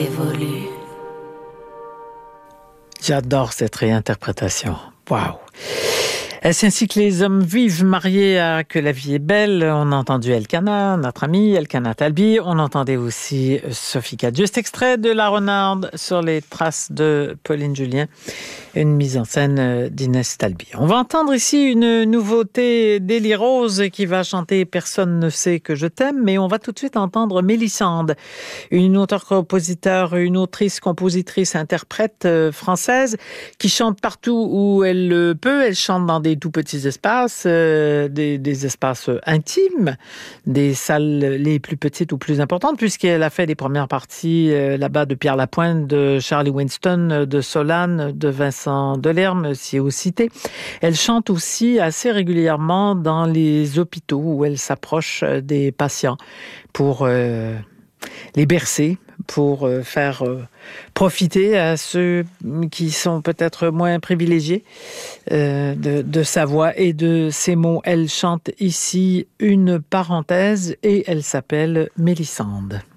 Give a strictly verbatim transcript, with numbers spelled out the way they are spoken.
Évolue. J'adore cette réinterprétation. Waouh! Est-ce ainsi que les hommes vivent mariés à Que la vie est belle? On a entendu Elkanah, notre ami Elkanah Talbi. On entendait aussi Sophie Cadieux, extrait de La Renarde sur les traces de Pauline Julien, une mise en scène d'Inès Talbi. On va entendre ici une nouveauté d'Élie Rose qui va chanter Personne ne sait que je t'aime, mais on va tout de suite entendre Mélissande, une auteure-compositeur, une autrice, compositrice, interprète française qui chante partout où elle le peut. Elle chante dans des tout petits espaces, euh, des, des espaces intimes, des salles les plus petites ou plus importantes, puisqu'elle a fait les premières parties euh, là-bas de Pierre Lapointe, de Charlie Winston, de Solane, de Vincent Delerme, si au cité. Elle chante aussi assez régulièrement dans les hôpitaux où elle s'approche des patients pour euh, les bercer, pour euh, faire euh, profiter à ceux qui sont peut-être moins privilégiés euh, de, de sa voix et de ses mots. Elle chante ici une parenthèse et elle s'appelle Mélissande.